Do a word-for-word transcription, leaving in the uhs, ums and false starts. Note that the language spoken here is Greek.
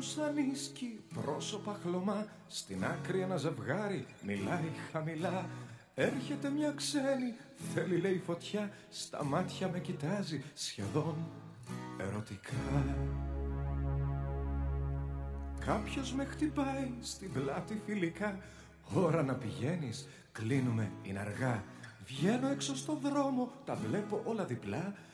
μου σαν ίσκι, πρόσωπα χλωμά. Στην άκρη ένα ζευγάρι μιλάει χαμηλά. Έρχεται μια ξένη, θέλει λέει φωτιά. Στα μάτια με κοιτάζει σχεδόν ερωτικά. Κάποιος με χτυπάει στην πλάτη φιλικά. Ώρα να πηγαίνεις, κλείνουμε, είναι αργά. Βγαίνω έξω στο δρόμο, τα βλέπω όλα διπλά.